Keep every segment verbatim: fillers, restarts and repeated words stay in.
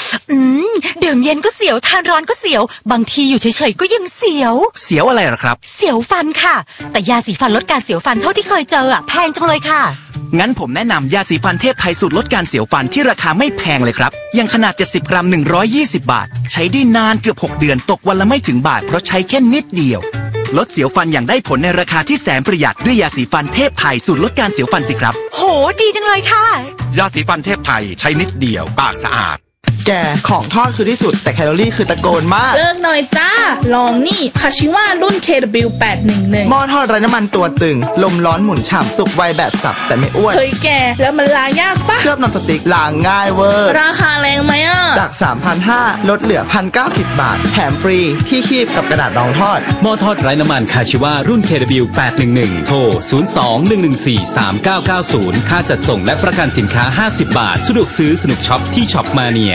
อืมดื่มเย็นก็เสียวทานร้อนก็เสียวบางทีอยู่เฉยๆก็ยังเสียวเสียวอะไรหรอครับเสียวฟันค่ะแต่ยาสีฟันลดการเสียวฟันเท่าที่เคยเจออ่ะแพงจังเลยค่ะงั้นผมแนะนำยาสีฟันเทพไทยสูตรลดการเสียวฟันที่ราคาไม่แพงเลยครับอย่างขนาดเจ็ดสิบกรัมหนึ่งร้อยยี่สิบบาทใช้ได้นานเกือบหกเดือนตกวันละไม่ถึงบาทเพราะใช้แค่นิดเดียวลดเสียวฟันอย่างได้ผลในราคาที่แสนประหยัดด้วยยาสีฟันเทพไทยสูตรลดการเสียวฟันสิครับโหดีจังเลยค่ะยาสีฟันเทพไทยใช้นิดเดียวปากสะอาดแกของทอดคือที่สุดแต่แคลอรี่คือตะโกนมากเลิกหน่อยจ้าลองนี่คาชิวะรุ่น เค ดับเบิลยู แปดหนึ่งหนึ่งหม้อทอดไร้น้ำมันตัวตึงลมร้อนหมุนฉ่ำสุกไวแบบสับแต่ไม่อ้วนเฮ้ยแกแล้วมันล้างยากปะเคลือบนอนสติ๊กล้างง่ายเวอร์ราคาแรงไหมอ่ะจาก สามพันห้าร้อย ลดเหลือ หนึ่งพันเก้าสิบ บาทแถมฟรีที่คีบกับกระดาษรองทอดหม้อทอดไร้น้ำมันคาชิวะรุ่น เค ดับเบิลยู แปดหนึ่งหนึ่ง โทรศูนย์ สอง หนึ่ง หนึ่ง สี่ สาม เก้า เก้า ศูนย์ค่าจัดส่งและประกันสินค้าห้าสิบบาทสะดวกซื้อสนุกช็อปที่ช็อปมาเนีย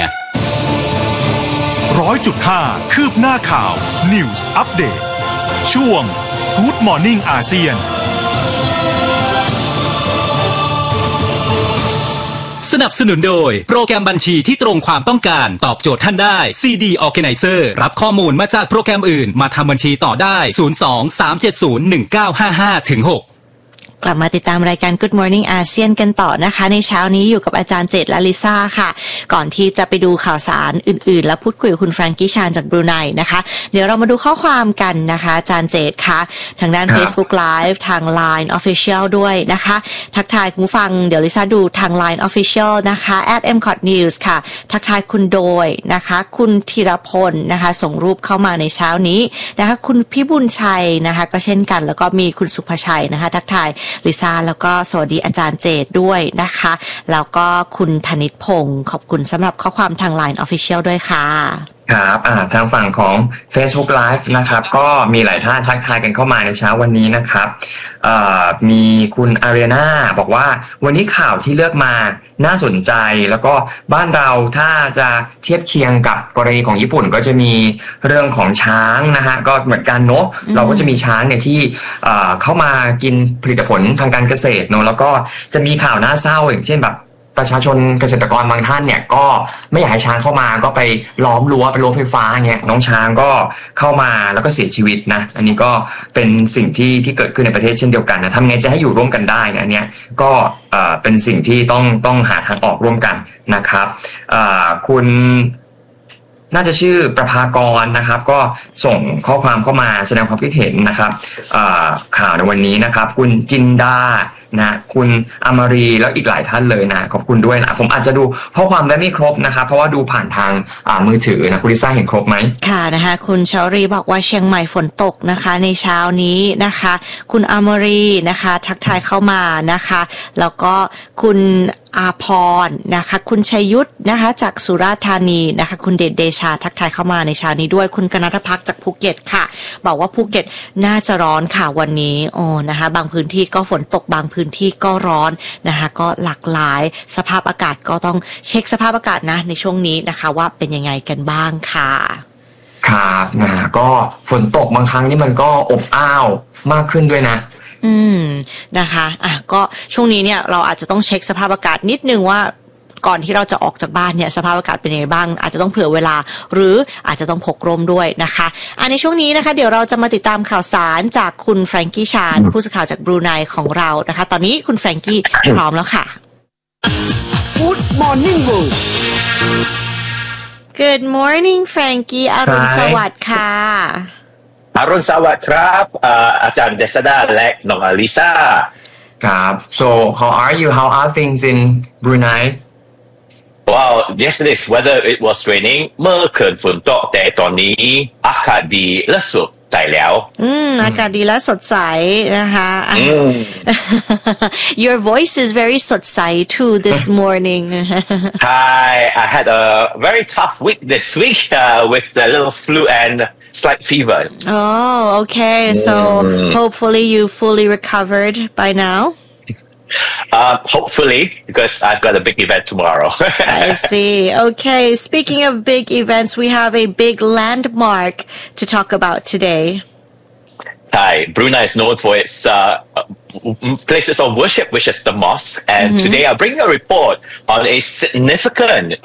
ร้อยจุดห้าคืบหน้าข่าว News Update ช่วง Good Morning อาเซียนสนับสนุนโดยโปรแกรมบัญชีที่ตรงความต้องการตอบโจทย์ท่านได้ ซี ดี Organizer รับข้อมูลมาจากโปรแกรมอื่นมาทำบัญชีต่อได้ศูนย์ สอง สาม เจ็ด ศูนย์ หนึ่ง เก้า ห้า ห้า ถึง หกกลับมาติดตามรายการ Good Morning อาเซียนกันต่อนะคะในเช้านี้อยู่กับอาจารย์เจตและลิซ่าค่ะก่อนที่จะไปดูข่าวสารอื่นๆและพูดคุยกับคุณแฟรงกี้ชานจากบรูไนนะคะเดี๋ยวเรามาดูข้อความกันนะคะอาจารย์เจตค่ะทางด้าน Facebook Live ทาง ไลน์ Official ด้วยนะคะทักทายคุณผู้ฟังเดี๋ยวลิซ่าดูทาง ไลน์ Official นะคะ แอท เอ็ม คอท นิวส์ ค่ะทักทายคุณโดยนะคะคุณธีรพลนะคะส่งรูปเข้ามาในเช้านี้นะคะคุณพิบุญชัยนะคะก็เช่นกันแล้วก็มีคุณสุภชัยนะคะทักทายลิซ่าแล้วก็สวัสดีอาจารย์เจตด้วยนะคะแล้วก็คุณธนิตพงศ์ขอบคุณสำหรับข้อความทาง ไลน์ Official ด้วยค่ะครับอ่าทางฝั่งของ Facebook Live นะครับก็มีหลายท่านทักทายกันเข้ามาในเช้าวันนี้นะครับเอ่อมีคุณอารีนาบอกว่าวันนี้ข่าวที่เลือกมาน่าสนใจแล้วก็บ้านเราถ้าจะเทียบเคียงกับกรณีของญี่ปุ่นก็จะมีเรื่องของช้างนะฮะก็เหมือนกันเนาะเราก็จะมีช้างเนี่ยที่เอ่อเข้ามากินผลิตผลทางการเกษตรเนาะแล้วก็จะมีข่าวน่าเศร้าอย่างเช่นแบบประชาชนเกษตรกรบางท่านเนี่ยก็ไม่อยากให้ช้างเข้ามาก็ไปล้อมรั้วเป็นรั้วไฟฟ้าเนี่ยน้องช้างก็เข้ามาแล้วก็เสียชีวิตนะอันนี้ก็เป็นสิ่งที่ที่เกิดขึ้นในประเทศเช่นเดียวกันนะทำไงจะให้อยู่ร่วมกันได้เนี่ยอันเนี้ยก็เอ่อเป็นสิ่งที่ต้องต้องหาทางออกร่วมกันนะครับเอ่อคุณน่าจะชื่อประภากรนะครับก็ส่งข้อความเข้ามาแสดงความคิดเห็นนะครับข่าวในวันนี้นะครับคุณจินดานะคุณอมรีแล้วอีกหลายท่านเลยนะขอบคุณด้วยนะผมอาจจะดูข้อความได้ไม่ครบนะครับเพราะว่าดูผ่านทางมือถือนะคุณลิซ่าเห็นครบไหมค่ะนะคะคุณชารีบอกว่าเชียงใหม่ฝนตกนะคะในเช้านี้นะคะคุณอมรีนะคะทักทายเข้ามานะคะแล้วก็คุณอาพรนะคะคุณชัยยุทธนะคะจากสุราษฎร์ธานีนะคะคุณเดชเดชาทักทายเข้ามาในเช้านี้ด้วยคุณกนทพักจากภูเก็ตค่ะบอกว่าภูเก็ตน่าจะร้อนค่ะวันนี้โอ้นะคะบางพื้นที่ก็ฝนตกบางพื้นที่ก็ร้อนนะคะก็หลากหลายสภาพอากาศก็ต้องเช็คสภาพอากาศนะในช่วงนี้นะคะว่าเป็นยังไงกันบ้างค่ะครับนะก็ฝนตกบางครั้งนี่มันก็อบอ้าวมากขึ้นด้วยนะอืมนะคะอ่ะก็ช่วงนี้เนี่ยเราอาจจะต้องเช็คสภาพอากาศนิดนึงว่าก่อนที่เราจะออกจากบ้านเนี่ยสภาพอากาศเป็นยังไงบ้างอาจจะต้องเผื่อเวลาหรืออาจจะต้องพกร่มด้วยนะคะอ่ะในช่วงนี้นะคะเดี๋ยวเราจะมาติดตามข่าวสารจากคุณแฟรงกี้ชานผู้สื่อข่าวจากบรูไนของเรานะคะตอนนี้คุณแฟรงกี้พร้อมแล้วค่ะ Good Morning World Good morning Frankie อรุณสวัสดิ์ค่ะอรุณสวัสดิ์ครับอาจารย์เจษฎาและน้องอลิซาครับ so how are you how are things in Brunei well yesterday's weather it was raining เมื่อคืนฝนตกแต่ตอนนี้อากาศดีและสดใสแล้วอืมอากาศดีและสดใสนะคะ Your voice is very สดใส too this morning Hi I had a very tough week this week uh, with the little flu and slight fever. Oh, okay. So mm. hopefully you fully recovered by now. Uh, hopefully, because I've got a big event tomorrow. I see. Okay. Speaking of big events, we have a big landmark to talk about today. Hi. Brunei is known for its uh, places of worship, which is the mosque. And mm-hmm. today I'll bring a report on a significant